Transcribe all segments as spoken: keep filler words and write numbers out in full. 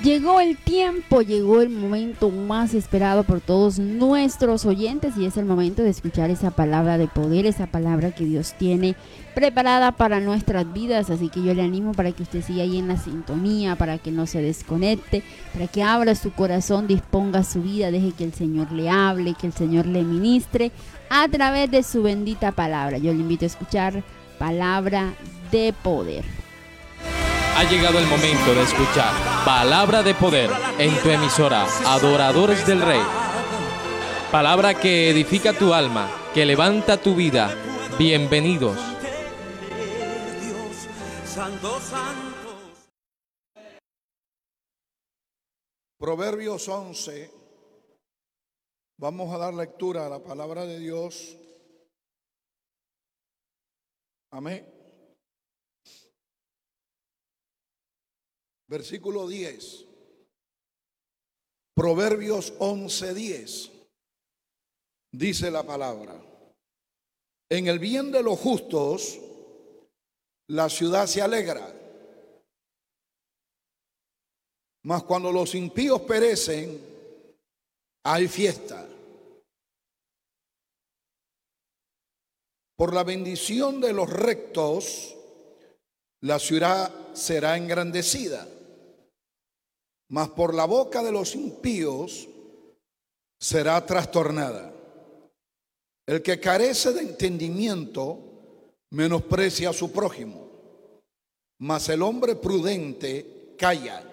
Llegó el tiempo, llegó el momento más esperado por todos nuestros oyentes y es el momento de escuchar esa palabra de poder, esa palabra que Dios tiene preparada para nuestras vidas. Así que yo le animo para que usted siga ahí en la sintonía, para que no se desconecte, para que abra su corazón, disponga su vida, deje que el Señor le hable, que el Señor le ministre a través de su bendita palabra. Yo le invito a escuchar palabra de poder. Ha llegado el momento de escuchar Palabra de Poder en tu emisora Adoradores del Rey. Palabra que edifica tu alma, que levanta tu vida. Bienvenidos. Proverbios once. Vamos a dar lectura a la palabra de Dios. Amén. Versículo diez. Proverbios once, diez. Dice la palabra: en el bien de los justos la ciudad se alegra, mas cuando los impíos perecen hay fiesta. Por la bendición de los rectos la ciudad será engrandecida, mas por la boca de los impíos será trastornada. El que carece de entendimiento menosprecia a su prójimo, mas el hombre prudente calla.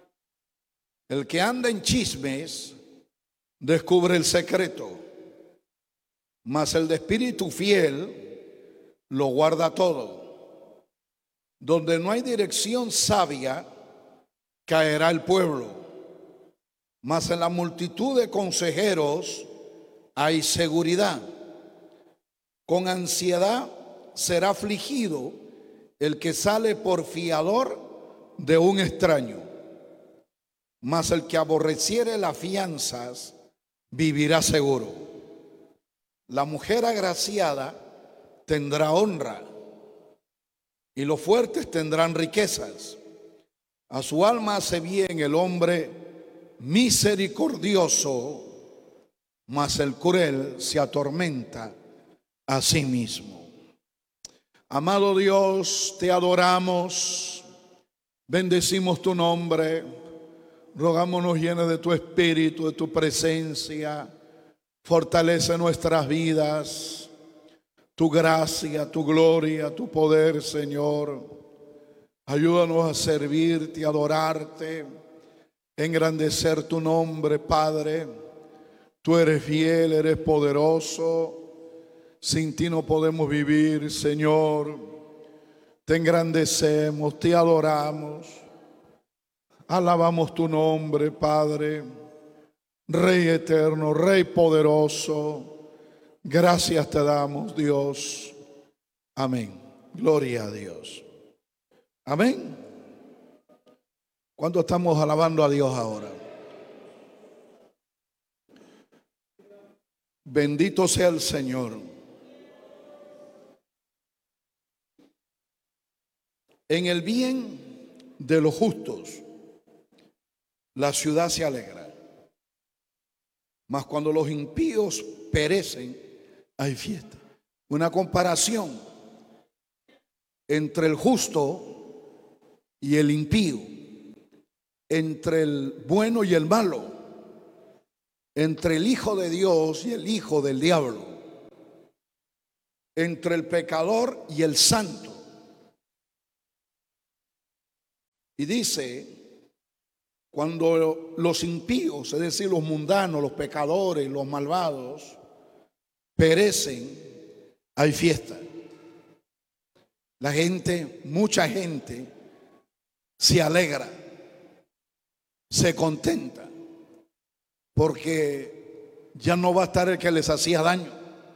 El que anda en chismes descubre el secreto, mas el de espíritu fiel lo guarda todo. Donde no hay dirección sabia, caerá el pueblo, mas en la multitud de consejeros hay seguridad. Con ansiedad será afligido el que sale por fiador de un extraño, mas el que aborreciere las fianzas vivirá seguro. La mujer agraciada tendrá honra, y los fuertes tendrán riquezas. A su alma hace bien el hombre misericordioso, mas el cruel se atormenta a sí mismo. Amado Dios, te adoramos, bendecimos tu nombre, rogamos nos llenes de tu espíritu, de tu presencia, fortalece nuestras vidas. Tu gracia, tu gloria, tu poder, Señor. Ayúdanos a servirte, a adorarte, engrandecer tu nombre, Padre. Tú eres fiel, eres poderoso. Sin ti no podemos vivir, Señor. Te engrandecemos, te adoramos. Alabamos tu nombre, Padre. Rey eterno, Rey poderoso. Gracias te damos, Dios. Amén. Gloria a Dios. Amén. ¿Cuánto estamos alabando a Dios ahora? Bendito sea el Señor. En el bien de los justos la ciudad se alegra, mas cuando los impíos perecen hay fiesta. Una comparación entre el justo y el impío, entre el bueno y el malo, entre el hijo de Dios y el hijo del diablo, entre el pecador y el santo. Y dice, cuando los impíos, es decir, los mundanos, los pecadores, los malvados, perecen, hay fiesta. La gente, mucha gente, se alegra, se contenta, porque ya no va a estar el que les hacía daño.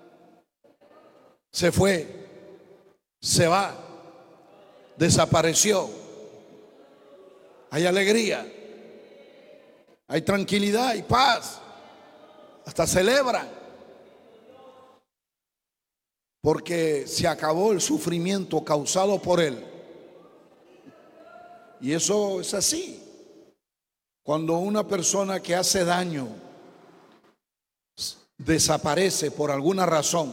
Se fue, se va, desapareció. Hay alegría, hay tranquilidad y paz, hasta celebran. Porque se acabó el sufrimiento causado por él. Y eso es así. Cuando una persona que hace daño desaparece por alguna razón,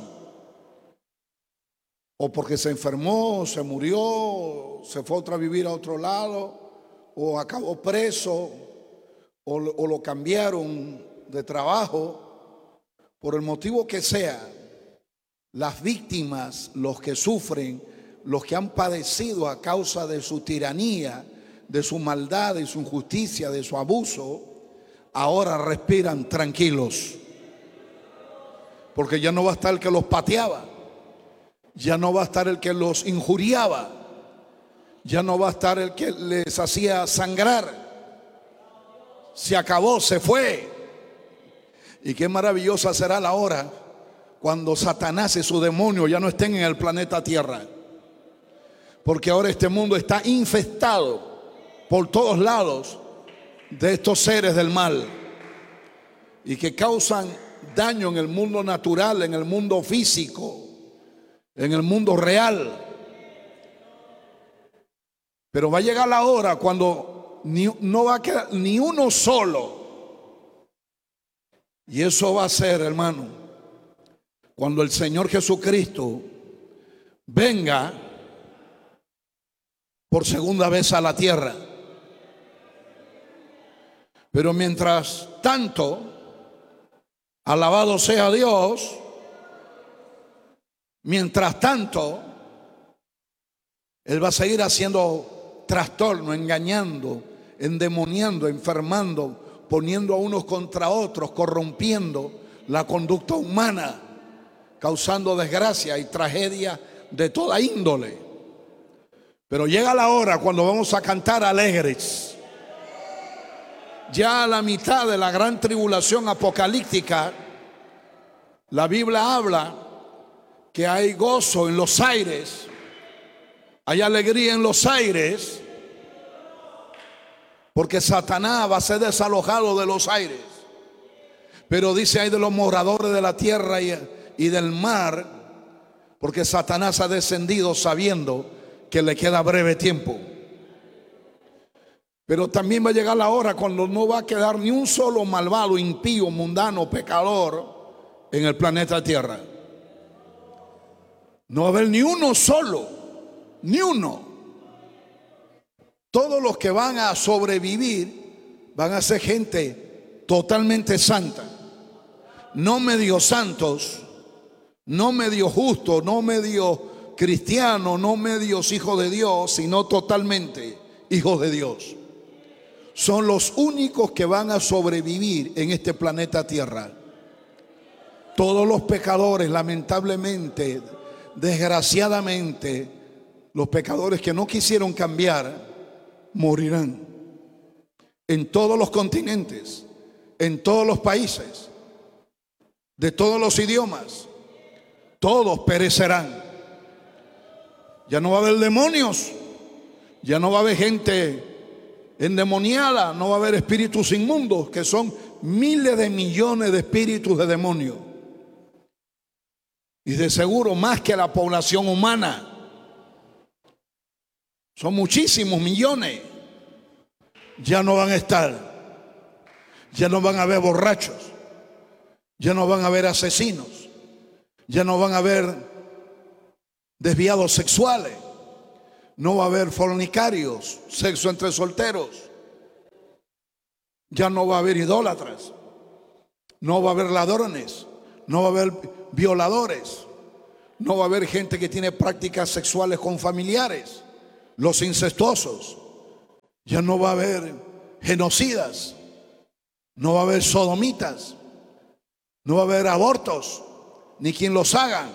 o porque se enfermó, se murió, se fue otra a vivir a otro lado, o acabó preso, o, o lo cambiaron de trabajo, por el motivo que sea, las víctimas, los que sufren, los que han padecido a causa de su tiranía, de su maldad, de su injusticia, de su abuso, ahora respiran tranquilos. Porque ya no va a estar el que los pateaba, ya no va a estar el que los injuriaba, ya no va a estar el que les hacía sangrar. Se acabó, se fue. Y qué maravillosa será la hora cuando Satanás y su demonio ya no estén en el planeta Tierra. Porque ahora este mundo está infestado por todos lados de estos seres del mal y que causan daño en el mundo natural, en el mundo físico, en el mundo real. Pero va a llegar la hora cuando ni, no va a quedar ni uno solo. Y eso va a ser, hermano, cuando el Señor Jesucristo venga por segunda vez a la tierra. Pero mientras tanto, alabado sea Dios, mientras tanto, Él va a seguir haciendo trastorno, engañando, endemoniando, enfermando, poniendo a unos contra otros, corrompiendo la conducta humana, causando desgracia y tragedia de toda índole. Pero llega la hora cuando vamos a cantar alegres. Ya a la mitad de la gran tribulación apocalíptica, la Biblia habla que hay gozo en los aires, hay alegría en los aires, porque Satanás va a ser desalojado de los aires. Pero dice hay de los moradores de la tierra y, y del mar, porque Satanás ha descendido sabiendo que le queda breve tiempo. Pero también va a llegar la hora cuando no va a quedar ni un solo malvado, impío, mundano, pecador en el planeta Tierra. No va a haber ni uno solo, ni uno. Todos los que van a sobrevivir van a ser gente totalmente santa. No medio santos, no medio justos, no medio cristianos, no medios hijos de Dios, sino totalmente hijos de Dios. Son los únicos que van a sobrevivir en este planeta Tierra. Todos los pecadores, lamentablemente, desgraciadamente, los pecadores que no quisieron cambiar, morirán. En todos los continentes, en todos los países, de todos los idiomas, todos perecerán. Ya no va a haber demonios, ya no va a haber gente endemoniada, no va a haber espíritus inmundos, que son miles de millones de espíritus de demonios. Y de seguro más que la población humana. Son muchísimos millones. Ya no van a estar. Ya no van a haber borrachos. Ya no van a haber asesinos. Ya no van a haber desviados sexuales. No va a haber fornicarios, sexo entre solteros. Ya no va a haber idólatras. No va a haber ladrones. No va a haber violadores. No va a haber gente que tiene prácticas sexuales con familiares. Los incestuosos. Ya no va a haber genocidas. No va a haber sodomitas. No va a haber abortos. Ni quien los haga.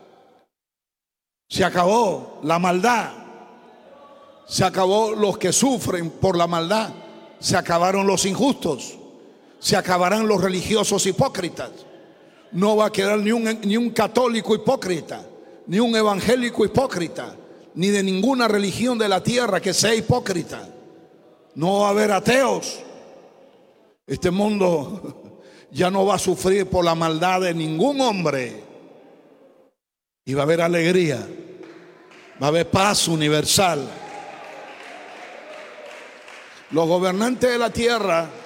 Se acabó la maldad. Se acabó los que sufren por la maldad. Se acabaron los injustos. Se acabarán los religiosos hipócritas. No va a quedar ni un, ni un católico hipócrita, ni un evangélico hipócrita, ni de ninguna religión de la tierra que sea hipócrita. No va a haber ateos. Este mundo ya no va a sufrir por la maldad de ningún hombre. Y va a haber alegría. Va a haber paz universal. Los gobernantes de la tierra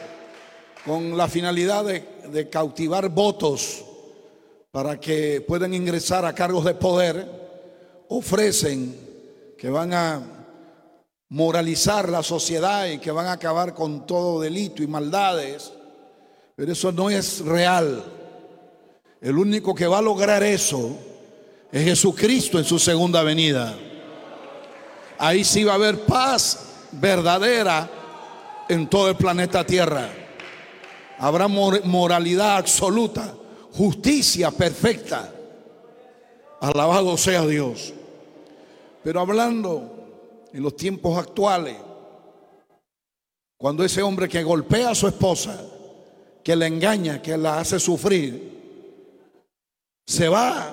con la finalidad de, de cautivar votos para que puedan ingresar a cargos de poder, ofrecen que van a moralizar la sociedad y que van a acabar con todo delito y maldades, pero eso no es real. El único que va a lograr eso es Jesucristo en su segunda venida. Ahí sí va a haber paz verdadera en todo el planeta Tierra. Habrá moralidad absoluta, justicia perfecta. Alabado sea Dios. Pero hablando en los tiempos actuales, cuando ese hombre que golpea a su esposa, que la engaña, que la hace sufrir, se va,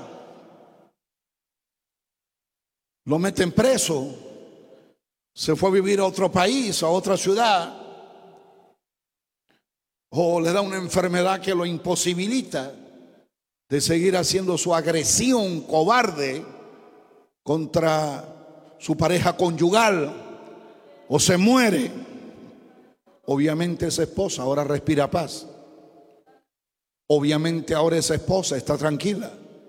lo meten preso, se fue a vivir a otro país, a otra ciudad, o le da una enfermedad que lo imposibilita de seguir haciendo su agresión cobarde contra su pareja conyugal, o se muere. Obviamente esa esposa ahora respira paz. Obviamente ahora esa esposa está tranquila.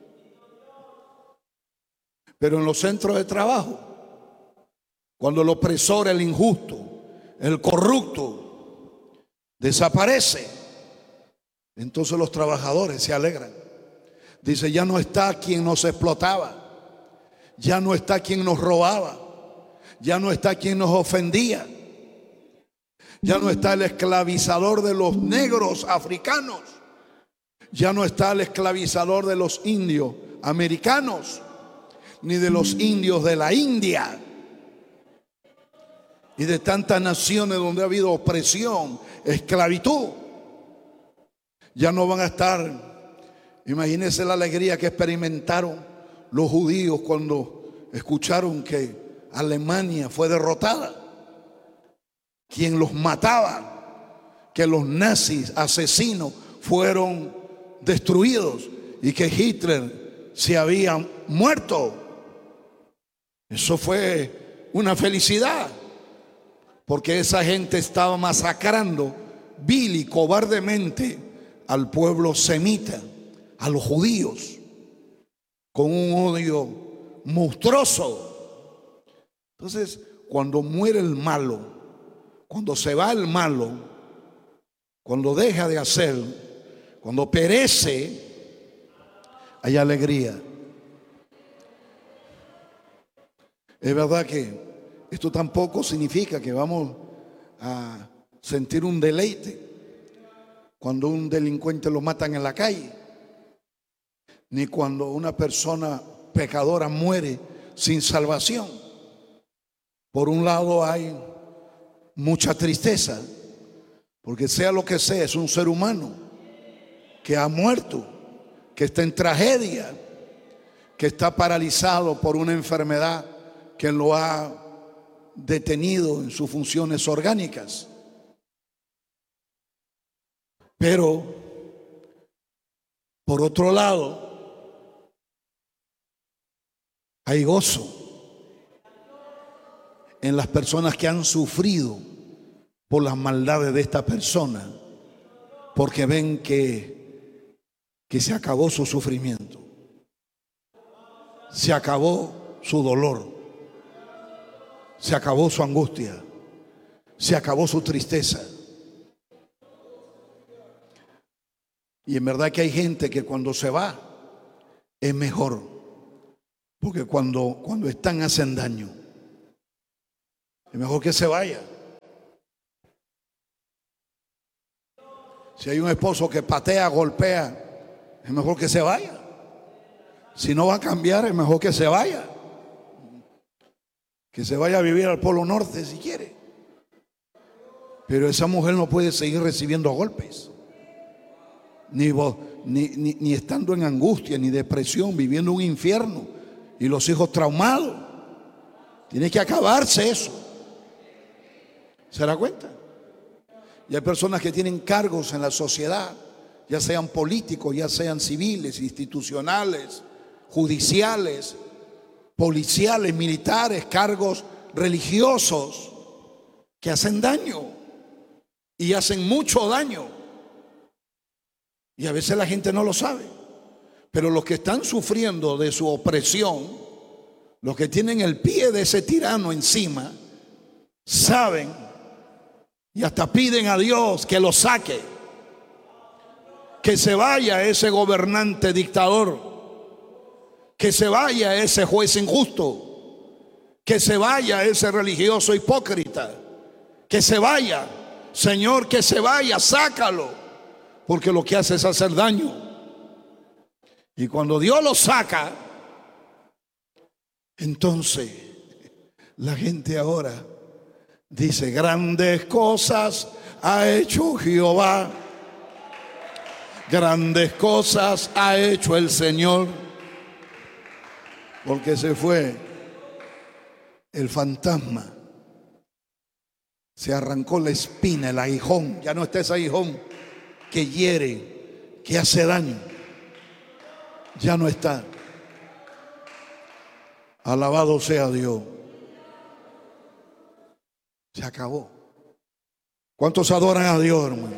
Pero en los centros de trabajo, cuando el opresor, el injusto, el corrupto desaparece, entonces los trabajadores se alegran. Dice, ya no está quien nos explotaba, ya no está quien nos robaba, ya no está quien nos ofendía, ya no está el esclavizador de los negros africanos, ya no está el esclavizador de los indios americanos, ni de los indios de la India y de tantas naciones donde ha habido opresión, esclavitud. Ya no van a estar. Imagínense la alegría que experimentaron los judíos cuando escucharon que Alemania fue derrotada, quien los mataba, que los nazis asesinos fueron destruidos y que Hitler se había muerto. Eso fue una felicidad, porque esa gente estaba masacrando vil y cobardemente al pueblo semita, a los judíos, con un odio monstruoso. Entonces, cuando muere el malo, cuando se va el malo, cuando deja de hacer, cuando perece, hay alegría. Es verdad que esto tampoco significa que vamos a sentir un deleite cuando un delincuente lo matan en la calle, ni cuando una persona pecadora muere sin salvación. Por un lado hay mucha tristeza, porque sea lo que sea, es un ser humano que ha muerto, que está en tragedia, que está paralizado por una enfermedad que lo ha detenido en sus funciones orgánicas. Pero, por otro lado, hay gozo en las personas que han sufrido por las maldades de esta persona, porque ven que, que se acabó su sufrimiento, se acabó su dolor, se acabó su angustia, se acabó su tristeza. Y en verdad que hay gente que cuando se va es mejor, porque cuando, cuando están hacen daño. Es mejor que se vaya. Si hay un esposo que patea, golpea, es mejor que se vaya. Si no va a cambiar, es mejor que se vaya. Que se vaya a vivir al Polo Norte si quiere. Pero esa mujer no puede seguir recibiendo golpes. Ni, ni, ni, ni estando en angustia, ni depresión, viviendo un infierno. Y los hijos traumados. Tiene que acabarse eso. ¿Se da cuenta? Y hay personas que tienen cargos en la sociedad, ya sean políticos, ya sean civiles, institucionales, judiciales, policiales, militares, cargos religiosos, que hacen daño y hacen mucho daño Y a veces la gente no lo sabe. Pero los que están sufriendo de su opresión, los que tienen el pie de ese tirano encima, saben y hasta piden a Dios que lo saque, que se vaya ese gobernante dictador, que se vaya ese juez injusto, que se vaya ese religioso hipócrita, que se vaya, Señor, que se vaya, sácalo, porque lo que hace es hacer daño. Y cuando Dios lo saca, entonces la gente ahora dice: grandes cosas ha hecho Jehová, grandes cosas ha hecho el Señor. Porque se fue el fantasma, se arrancó la espina, el aguijón. Ya no está ese aguijón que hiere, que hace daño. Ya no está. Alabado sea Dios. Se acabó. ¿Cuántos adoran a Dios, hermano?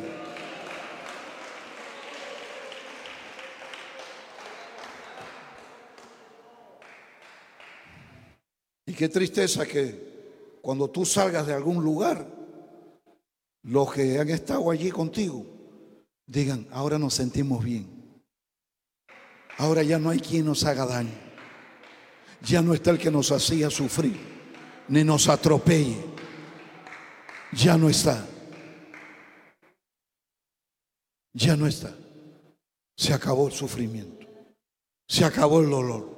Y qué tristeza que cuando tú salgas de algún lugar, los que han estado allí contigo digan: ahora nos sentimos bien. Ahora ya no hay quien nos haga daño. Ya no está el que nos hacía sufrir, ni nos atropelle. Ya no está. Ya no está. Se acabó el sufrimiento. Se acabó el dolor.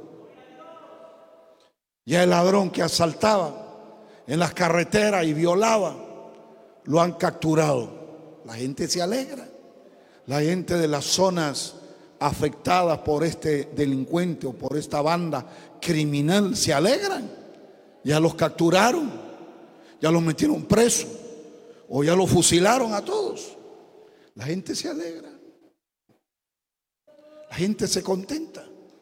Ya el ladrón que asaltaba en las carreteras y violaba, lo han capturado. La gente se alegra. La gente de las zonas afectadas por este delincuente o por esta banda criminal se alegran. Ya los capturaron, ya los metieron presos o ya los fusilaron a todos. La gente se alegra, la gente se contenta.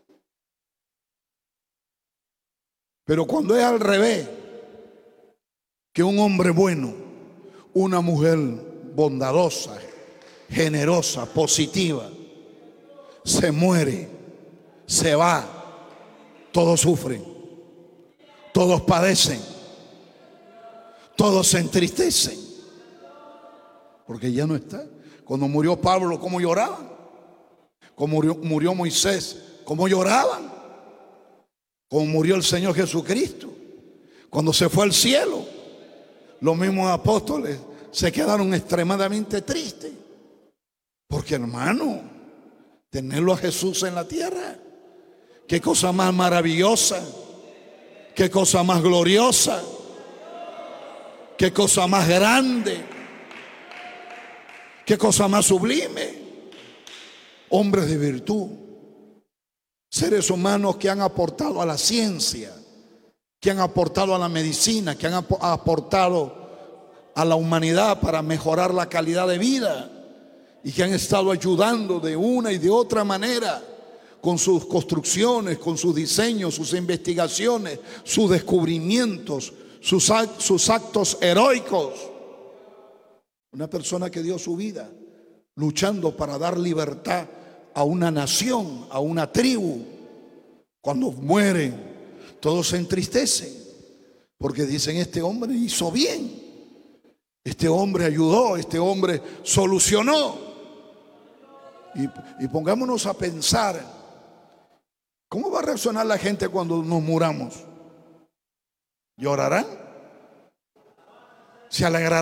Pero cuando es al revés, que un hombre bueno, una mujer bondadosa, generosa, positiva, se muere, se va, todos sufren, todos padecen, todos se entristecen, porque ya no está. Cuando murió Pablo, ¿cómo lloraban? Cuando murió, murió Moisés, ¿cómo lloraban? Cuando murió el Señor Jesucristo, cuando se fue al cielo, los mismos apóstoles se quedaron extremadamente tristes, porque, hermano, tenerlo a Jesús en la tierra, qué cosa más maravillosa, qué cosa más gloriosa, qué cosa más grande, qué cosa más sublime. Hombres de virtud, seres humanos que han aportado a la ciencia, que han aportado a la medicina, que han ap- aportado a la humanidad para mejorar la calidad de vida, y que han estado ayudando de una y de otra manera con sus construcciones, con sus diseños, sus investigaciones, sus descubrimientos, sus, act- sus actos heroicos. Una persona que dio su vida luchando para dar libertad a una nación, a una tribu. Cuando mueren, todos se entristecen, porque dicen: este hombre hizo bien, este hombre ayudó, este hombre solucionó. Y, y pongámonos a pensar, ¿cómo va a reaccionar la gente cuando nos muramos? ¿Llorarán? ¿Se alegrarán?